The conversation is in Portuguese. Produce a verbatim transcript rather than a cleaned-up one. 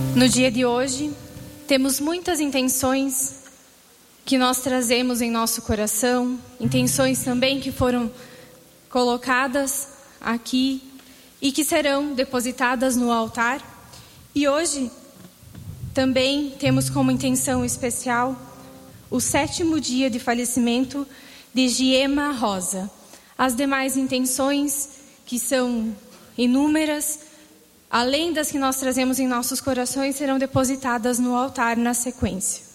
No dia de hoje, temos muitas intenções que nós trazemos em nosso coração, intenções também que foram colocadas aqui e que serão depositadas no altar. E hoje também temos como intenção especial o sétimo dia de falecimento de Giema Rosa. As demais intenções, que são inúmeras, além das que nós trazemos em nossos corações, serão depositadas no altar na sequência.